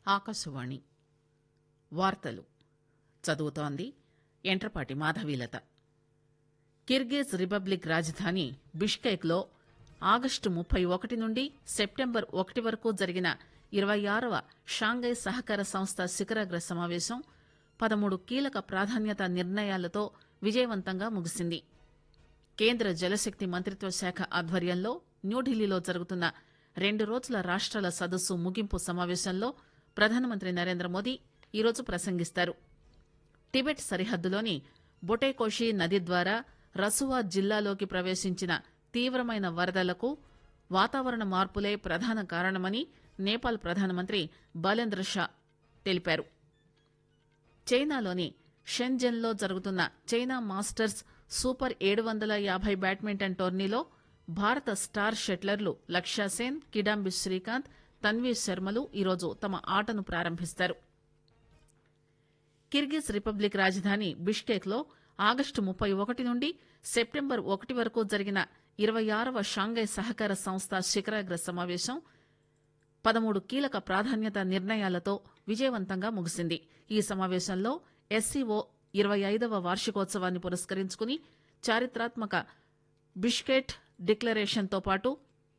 ఆకాశవాణి వార్తలు చదువుతోంది Entrapati Madhavilatha. Kyrgyz republic రాజధాని బిష్కేక్లో ఆగస్టు 31 నుండి సెప్టెంబర్ 1 వరకు జరిగిన 26వ షాంఘై సహకార సంస్థ శిఖరాగ్ర సమావేశం 13 కీలక ప్రాధాన్యత నిర్ణయాలతో విజయవంతంగా ముగిసింది. కేంద్ర జలశక్తి మంత్రిత్వ శాఖ ఆధ్వర్యంలో న్యూఢిల్లీలో జరుగుతున్న 2 రోజుల రాష్ట్రాల సదస్సు ముగింపు సమావేశంలో ప్రధానమంత్రి నరేంద్రమోదీ ఈరోజు ప్రసంగిస్తారు. టిబెట్ సరిహద్దులోని బొటేకోషి నది ద్వారా రసువా జిల్లాలోకి ప్రవేశించిన తీవ్రమైన వరదలకు వాతావరణ మార్పులే ప్రధాన కారణమని నేపాల్ ప్రధానమంత్రి బాలేంద్ర షా తెలిపారు. చైనాలోని షెన్జెన్లో జరుగుతున్న చైనా మాస్టర్స్ సూపర్ 750 బ్యాడ్మింటన్ టోర్నీలో భారత స్టార్ షట్లర్లు లక్ష్యాసేన్, కిడాంబి శ్రీకాంత్, తన్వీ శర్మలు ఈరోజు తమ ఆటను ప్రారంభిస్తారు. కిర్గిజ్ రిపబ్లిక్ రాజధాని బిష్కేక్లో ఆగస్టు 31 నుండి సెప్టెంబర్ 1 వరకు జరిగిన 26వ షాంఘై సహకార సంస్థ శిఖరాగ్ర సమావేశం 13 కీలక ప్రాధాన్యత నిర్ణయాలతో విజయవంతంగా ముగిసింది. ఈ సమావేశంలో ఎస్సీఓ 25వ వార్షికోత్సవాన్ని పురస్కరించుకుని చారిత్రాత్మక బిష్కెట్ డిక్లరేషన్తో పాటు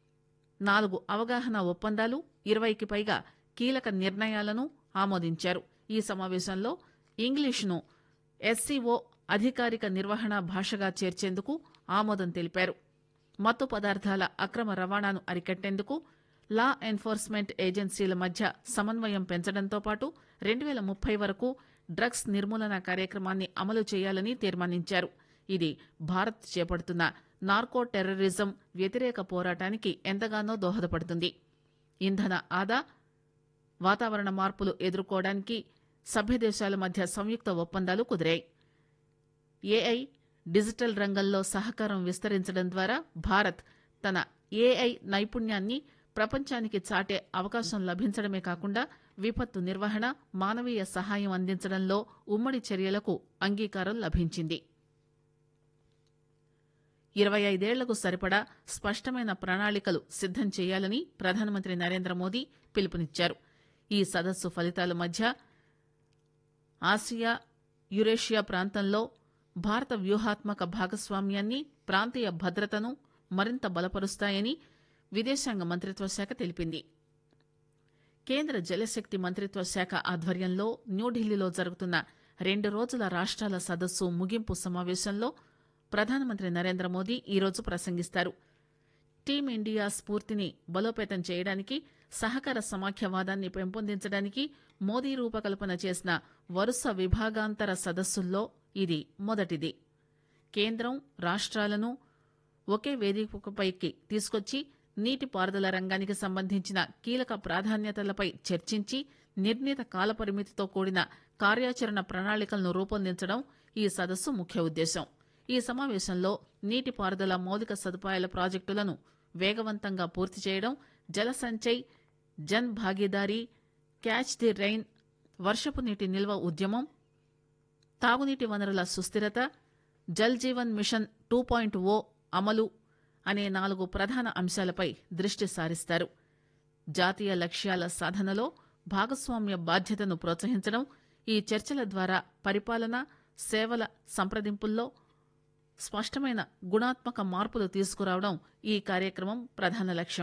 4 అవగాహన ఒప్పందాలు, 20కి పైగా కీలక నిర్ణయాలను ఆమోదించారు. ఈ సమావేశంలో ఇంగ్లీష్ను ఎస్సీఓ అధికారిక నిర్వహణ భాషగా చేర్చేందుకు ఆమోదం తెలిపారు. మత్తు పదార్థాల అక్రమ రవాణాను అరికట్టేందుకు లా ఎన్ఫోర్స్మెంట్ ఏజెన్సీల మధ్య సమన్వయం పెంచడంతో పాటు 2030 వరకు డ్రగ్స్ నిర్మూలన కార్యక్రమాన్ని అమలు చేయాలని తీర్మానించారు. ఇది భారత్ చేపడుతున్న నార్కో టెర్రరిజం వ్యతిరేక పోరాటానికి ఎంతగానో దోహదపడుతుంది. ఇంధన ఆదా, వాతావరణ మార్పులు ఎదుర్కోవడానికి సభ్య దేశాల మధ్య సంయుక్త ఒప్పందాలు కుదిరాయి. ఏఐ, డిజిటల్ రంగంలో సహకారం విస్తరించడం ద్వారా భారత్ తన ఏఐ నైపుణ్యాన్ని ప్రపంచానికి చాటే అవకాశం లభించడమే కాకుండా విపత్తు నిర్వహణ, మానవీయ సహాయం అందించడంలో ఉమ్మడి చర్యలకు అంగీకారం లభించింది. 25 ఏళ్లకు సరిపడా స్పష్టమైన ప్రణాళికలు సిద్దం చేయాలని ప్రధానమంత్రి నరేంద్ర మోదీ పిలుపునిచ్చారు. ఈ సదస్సు ఫలితాల మధ్య ఆసియా, యురేషియా ప్రాంతంలో భారత వ్యూహాత్మక భాగస్వామ్యాన్ని, ప్రాంతీయ భద్రతను మరింత బలపరుస్తాయని విదేశాంగ మంత్రిత్వ శాఖ తెలిపింది. కేంద్ర జలశక్తి మంత్రిత్వ శాఖ ఆధ్వర్యంలో న్యూఢిల్లీలో జరుగుతున్న 2 రోజుల రాష్ట్రాల సదస్సు ముగింపు సమావేశంలో ప్రధానమంత్రి నరేంద్ర మోదీ ఈరోజు ప్రసంగిస్తారు. టీమిండియా స్ఫూర్తిని బలోపేతం చేయడానికి, సహకార సమాఖ్యవాదాన్ని పెంపొందించడానికి మోదీ రూపకల్పన చేసిన వరుస విభాగాంతర సదస్సుల్లో ఇది మొదటిది. కేంద్రం, రాష్ట్రాలను ఒకే వేదికపైకి తీసుకొచ్చి నీటిపారుదల రంగానికి సంబంధించిన కీలక ప్రాధాన్యతలపై చర్చించి నిర్ణీత కాలపరిమితితో కూడిన కార్యాచరణ ప్రణాళికలను రూపొందించడం ఈ సదస్సు ముఖ్య ఉద్దేశం. ఈ సమావేశంలో నీటిపారుదల మౌలిక సదుపాయాల ప్రాజెక్టులను వేగవంతంగా పూర్తి చేయడం, జల Sanchay, Jan Bhagidari, catch the rain, వర్షపు నీటి నిల్వ ఉద్యమం, తాగునీటి వనరుల సుస్థిరత, జల్ జీవన్ మిషన్ 2.0 అమలు అనే 4 ప్రధాన అంశాలపై దృష్టి సారిస్తారు. జాతీయ లక్ష్యాల సాధనలో భాగస్వామ్య బాధ్యతను ప్రోత్సహించడం, ఈ చర్చల ద్వారా పరిపాలన, సేవల సంప్రదింపుల్లో స్పష్టమైన గుణాత్మక మార్పులు తీసుకురావడం ఈ కార్యక్రమం ప్రధాన లక్ష్యం.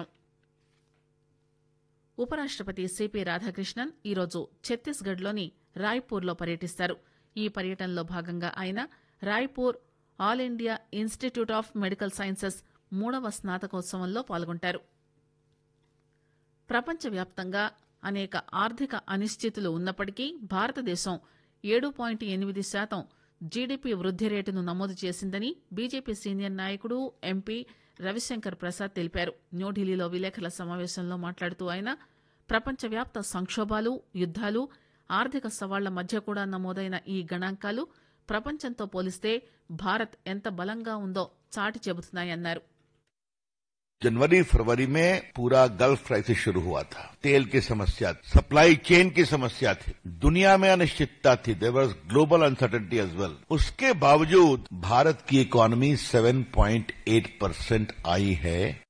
ఉపరాష్టపతి సిపి రాధాకృష్ణన్ ఈరోజు ఛత్తీస్గఢ్లోని రాయ్పూర్లో పర్యటిస్తారు. ఈ పర్యటనలో భాగంగా ఆయన Raipur all India institute of medical sciences 3వ స్నాతకోత్సవంలో పాల్గొంటారు. ప్రపంచవ్యాప్తంగా అనేక ఆర్థిక అనిశ్చితులు ఉన్నప్పటికీ భారతదేశం 7.8% జీడీపీ వృద్ది రేటును నమోదు చేసిందని బీజేపీ సీనియర్ నాయకుడు, ఎంపీ రవిశంకర్ ప్రసాద్ తెలిపారు. న్యూఢిల్లీలో విలేకరుల సమావేశంలో మాట్లాడుతూ ఆయన ప్రపంచవ్యాప్త సంక్షోభాలు, యుద్దాలు, ఆర్థిక సవాళ్ల మధ్య కూడా నమోదైన ఈ గణాంకాలు ప్రపంచంతో పోలిస్తే భారత్ ఎంత బలంగా ఉందో చాటి చెబుతున్నాయన్నారు. जनवरी फरवरी में पूरा गल्फ क्राइसिस शुरू हुआ था. तेल की समस्या, सप्लाई चेन की समस्या थी, दुनिया में अनिश्चितता थी, there was global uncertainty as well. उसके बावजूद भारत की इकोनॉमी 7.8% आई है.